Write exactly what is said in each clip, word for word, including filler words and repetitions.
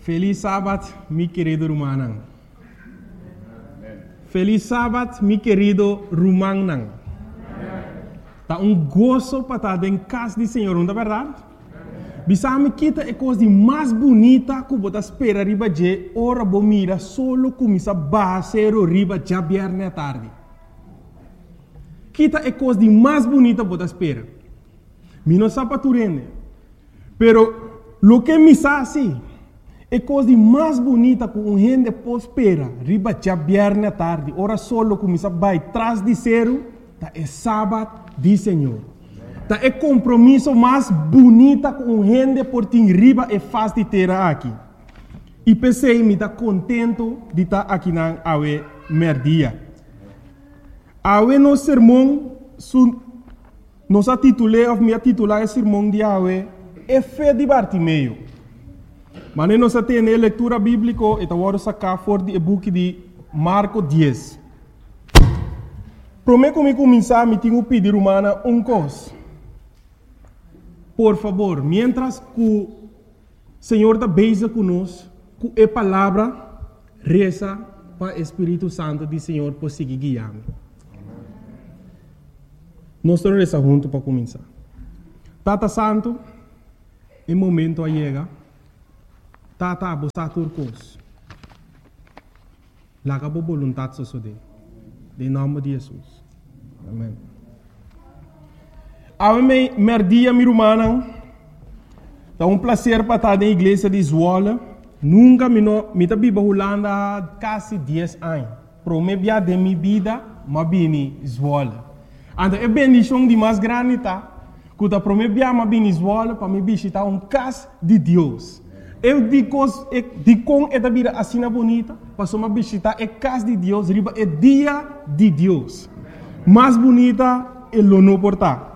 Feliz sábado, mi querido Rumanang. Feliz sábado, mi querido Rumanang. Tá um gozo para estar em casa do Senhor, não é verdade? Bisame kita é coisa mais bonita que você espera riba de ora bo mira solo começa basero riba já viernes à tarde. Kita é coisa mais bonita que você espera. Mi não sabe turene. Pero lo que me sabe é coisa mais bonita que um gente pode esperar riba já viernes à tarde. Ora solo começa vai trás de zero, tá é sábado do Senhor. Tá é compromisso mais bonita com um gente por ter riba e faz de ter aqui. E pensei me tá contento de estar aqui na awe merdia. Awe no sermão su nos a titulei of me titular o sermão de awe é fé de Bartimeu. Mas nós tem a leitura bíblica e tá vou sacar for de book de Marco dez. Prometo me começar me tenho pedir humana um coisa. Por favor, mientras que o Senhor está beija conosco, com a palavra, reza para o Espírito Santo do Senhor por seguir guiando. Nós estamos rezando juntos para começar. Tata Santo, em momento a chega, Tata abosa turcos. Laga por vontade sosode. Em nome de Jesus. Amém. Ame merdia mi rumanang. É um prazer para estar na igreja de Zwolle. Nunca me no me tá biba Holanda quase dez anos. Pro me bia de mi vida, ma bini Zwolle. Anda é bendição de mais grande tá. Kuta pro me bia ma bini Zwolle para me visitar um casa de Deus. Eu digo de com esta vida assim bonita, para só me visitar a casa de Deus, riba é dia de Deus. Mais bonita é lo no portar.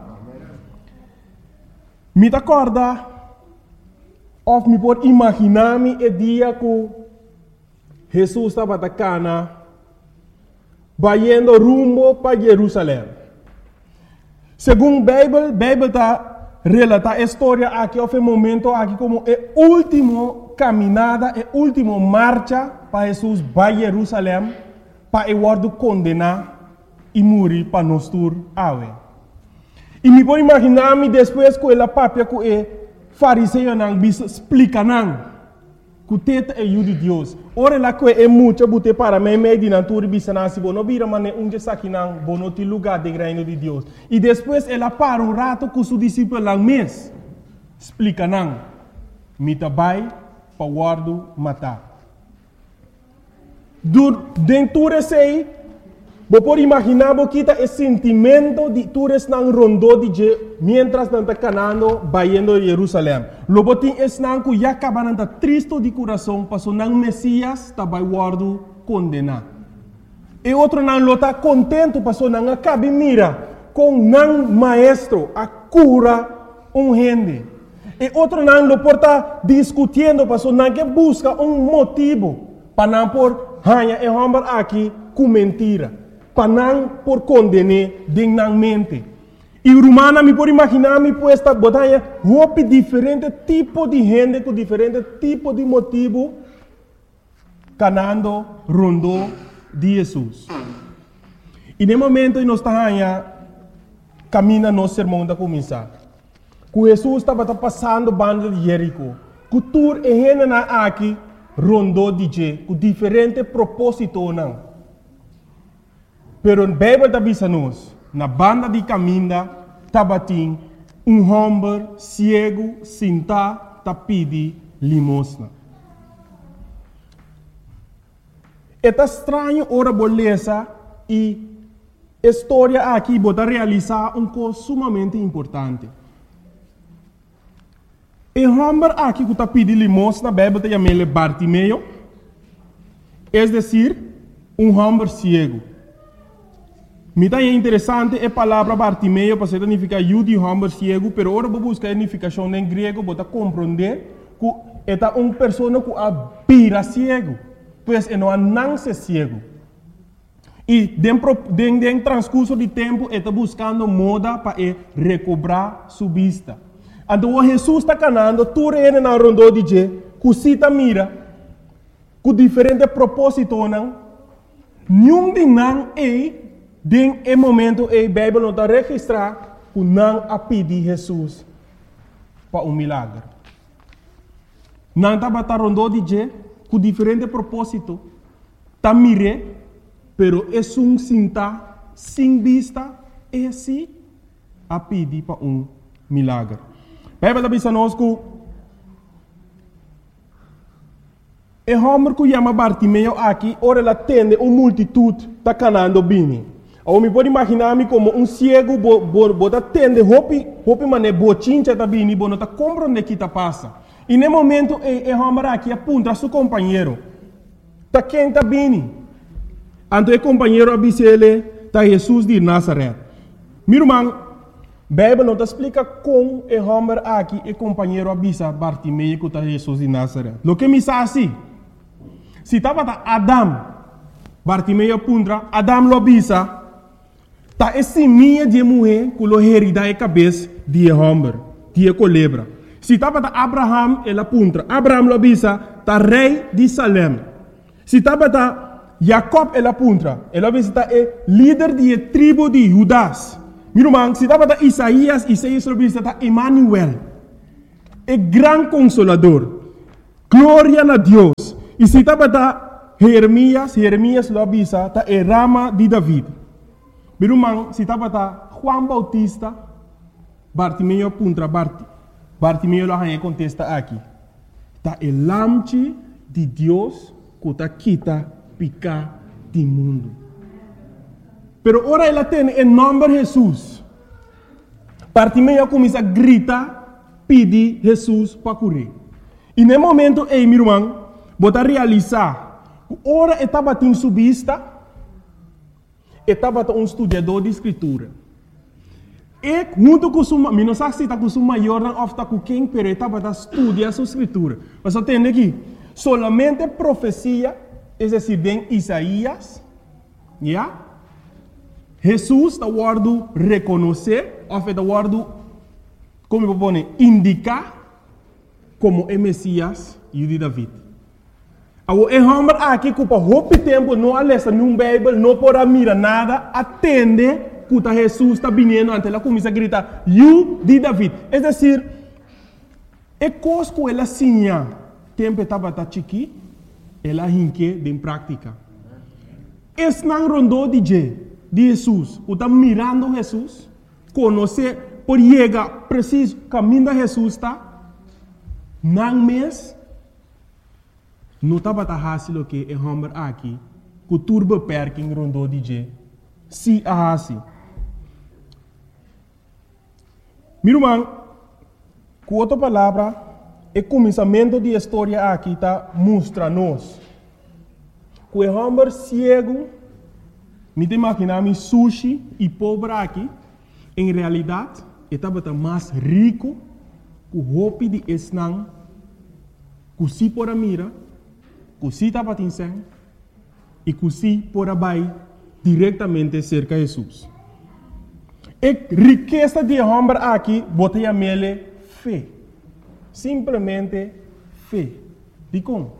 Me acorda, of me pode imaginar-me o dia que Jesus estava na cana, indo rumo para Jerusalém. Segundo a Bíblia, a Bíblia está relata a história aqui, houve um momento aqui como a última caminhada, a última marcha para Jesus para Jerusalém, para o word condenar e morrer para nós tur awe. E me pode imaginar-me depois que ela papia que o fariseu não bisa explica não que o teta é o de Deus. Ora lá que é muito bote para mim meio de natura bisa não se bono vira mané um dia aqui não bono te lugar de reino de Deus. E depois ela para um rato com seu discípulo lá mês explica não me tabai para guardo matar. Dur dentro sei Você pode imaginar que o sentimento de todos não rondou de mientras não está canando, vaindo a Jerusalém. Logo tem esse não que já acaba não está triste de coração, passou não Messias está vai guardo condenar. E outro não está contente, passou não acaba mira com não maestro a cura um gente. E outro não lo porta discutindo, passou não que busca um motivo para não por hanha e homem aqui com mentira. Para não por condenar dignamente. E o romano me pode imaginar me pode estar botando roupa diferente tipo de gente com diferente tipo de motivo canando rondo de Jesus. E no momento que nós estamos caminhando nosso sermão da começar. Que Jesus estava passando banda de Jerico. Que tur e gente na aqui rondo de je com diferente propósito não. Pero a Bíblia está dizendo na banda de caminho, tabatim, um homem cego, sentado, tá pedi limosna. É estranho ora beleza e a história aqui bota realizar um coisa sumamente importante. O homem aqui que tá pedi limosna, a Bíblia está chamando Bartimeu, é decir, um homem cego. Me dá interessante a palavra Bartimeu para significar eu de homem cego, pero agora vou buscar a significação em grego para compreender que é uma pessoa que abira cego, pois é não nasce cego. E dentro do transcurso de tempo está buscando moda para recobrar sua vista. Então Jesus está canando, tu reina na rondo de je, cusita mira, com diferente propósito, não? Nenhum de não é, den é momento é, a Bíblia não está registrar, que não a pedir Jesus para um milagre. Não está batendo rondô de je, com diferente propósito, está mire, pero é um sinta, sem vista, é assim, a pedir para um milagre. A Bíblia diz a nós que e homem que chama Bartimeu aqui, ora ele atende uma multitude está canando bem. Eu me pode imaginar-me como um cego, bota atende, hopi, hopi mané, bochincha está bem, bota está compreendendo que está passa. E no momento, e homem aqui aponta a seu companheiro, está quem está bem. Então o companheiro avisa ele, está Jesus de Nazaré. Meu irmão, a Bíblia não te explica como o homem aqui, o companheiro avisa Bartimeu que está Jesus de Nazaré. O que me diz assim? Se estava Adam, Bartimeu apunta, Adam lo avisa, está esse minha de mulher que lo herida a cabeça de homem, de culebra. Se estava Abraham, ele apunta, Abraham lo avisa, está rei de Salem. Se estava Jacob, ele apunta, ele avisa, está líder de tribo de Judas. Meu irmão, se estava Isaías, Isaías lo avisa, está Emmanuel, é grande consolador, glória a Deus. E se estava Jeremias, Jeremias lo avisa, está a rama de David. Meu irmão, se estava Juan Bautista, Bartimeu apunta, Bart, Bartimeu lo arranha contesta aqui. Está o lamche de Deus que está quita picar do mundo. Pero ora ela tem o nome de Jesus. Bartimeu começa a gritar, pedir Jesus para curar. E no momento, ei, meu irmão, bota realizar, ora estava em subista, estava um estudador de escritura. E junto com o meu, não sei se está com o maior, não está com quem, mas estava a estudar a sua escritura. Mas eu tenho aqui, solamente profecia, é decir, em Isaías, yeah? Jesus está guardando reconhecer, ou está guardando, como eu vou indicar, como o Messias e o de David. O homem aqui que por muito tempo não lê nenhum Bíblia, não pode mirar nada, atende que Jesus está vindo, então ela começa a gritar, "You de David". É decir, é coisa que ela sinha, tempo estava chiqui, ela hinque em prática. Esse não rondou de Jesus, que está mirando Jesus, conhecer, por chegar preciso, caminho de Jesus está, não mês, não estava fácil que o homem aqui, que o turbo perking rondou de G. Se a assim. Meu irmão, com outra palavra, o começamento da história aqui está mostra-nos que o homem cego, me imaginar sushi e pobre aqui, em realidade, estava mais rico que o roupa de esnang, que se por a mira, que se estava atingindo e que se por a vai diretamente cerca de Jesus. A riqueza de homem aqui, botei a mele fé. Simplesmente fé. De como?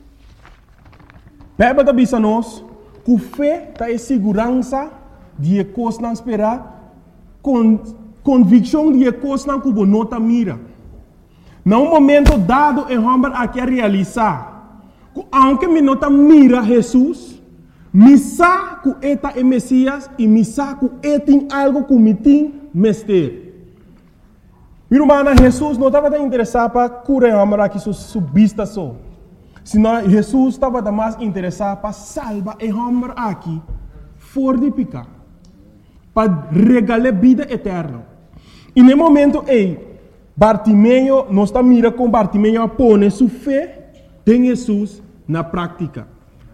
A Bíblia diz a nós que fé está em segurança de coisas não esperar, com convicção de coisas não que não está mira. Num momento dado, o homem aqui a realizar, que aunque me não está mira Jesus, me sabe que eta é Messias e me sabe que é tem algo que me tem mestre. Meu irmão, Jesus não estava interessado para curar o homem aqui sua vista só. Senão Jesus estava mais interessado para salvar o homem aqui fora de pecar, para regalar vida eterna. E no momento ei, Bartimeu não está mirando com Bartimeu a pôr sua fé em Jesus na prática.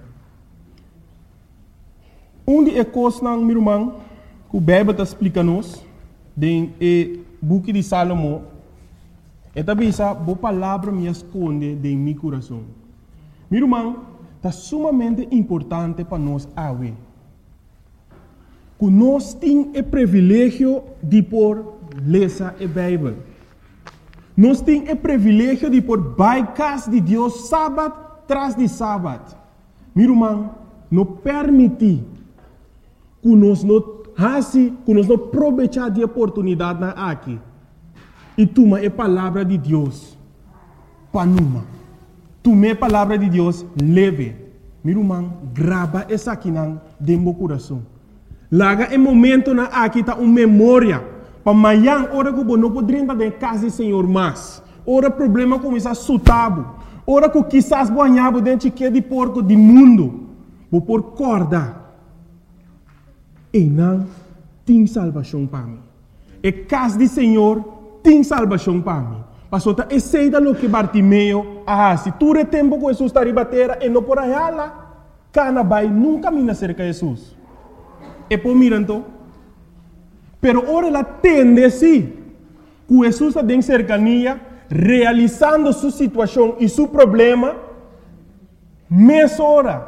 Um de coisas, meu irmão, que o Bíblia está explicando-nos, no book de Salomão, é também essa boa palavra me esconde de meu coração. Meu irmão, está sumamente importante para nós ver que nós temos o privilégio de por ler a Bíblia. Nós temos o privilégio de por by casa de Deus sábado tras de sábado. Meu irmão, não permite que nós não façamos, que nós não aproveitar de oportunidade na aqui. E toma a palavra de Deus para numa. Toma a palavra de Deus leve. Meu irmão, grava essa aqui dentro do coração. Laga em momento na aqui tá uma memória. Para amanhã, hora que você não pode entrar em casa do Senhor mais. Ora problema começa a sutabo. Ora que quizás banhava dentro de porco do mundo. Vou por corda. E não tem salvação para mim. E casa do Senhor tem salvação para mim. Passou a eceita lo que Bartimeu ah, se tu é tempo que Jesus está ribatera e não por aí lá, cana vai nunca mina cerca de Jesus. E por miranto, pero ora ela tende sim, que Jesus está em cercania, realizando sua situação e seu problema, meia hora.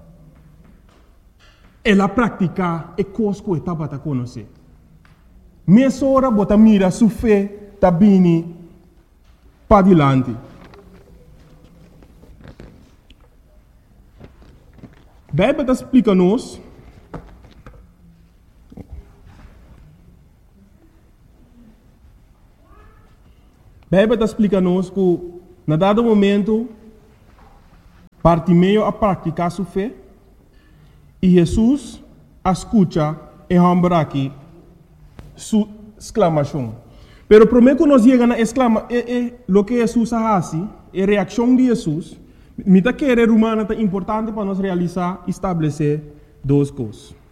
Ela pratica e coisa que estava a conhecer. Meia hora, bota mira sua fé, está bem para adiante. A Bíblia explica-nos a Bíblia explica-nos que, na dado momento, Bartimeu a praticar sua fé e Jesus a escuta e lembra aqui sua exclamação. Pero primeiro que nós chegamos na exclama, é, é, o que Jesus faz, é a reação de Jesus. Me está querendo humana é importante para nós realizar e estabelecer duas coisas.